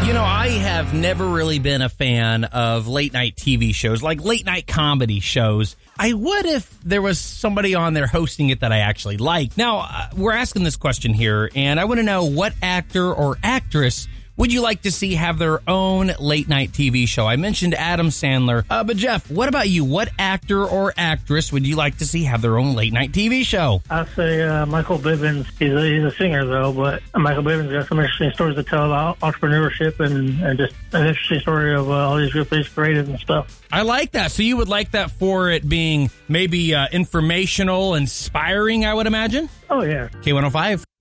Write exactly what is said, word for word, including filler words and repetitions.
You know, I have never really been a fan of late night T V shows, like late night comedy shows. I would if there was somebody on there hosting it that I actually like. Now, uh, we're asking this question here, and I want to know, what actor or actress would you like to see have their own late night T V show? I mentioned Adam Sandler, uh, but Jeff, what about you? What actor or actress would you like to see have their own late night T V show? I'd say uh, Michael Bivins. He's a, he's a singer, though, but Michael Bivins got some interesting stories to tell about entrepreneurship and, and just an interesting story of uh, all these good things created and stuff. I like that. So you would like that for it being maybe uh, informational, inspiring, I would imagine? Oh, yeah. K one oh five.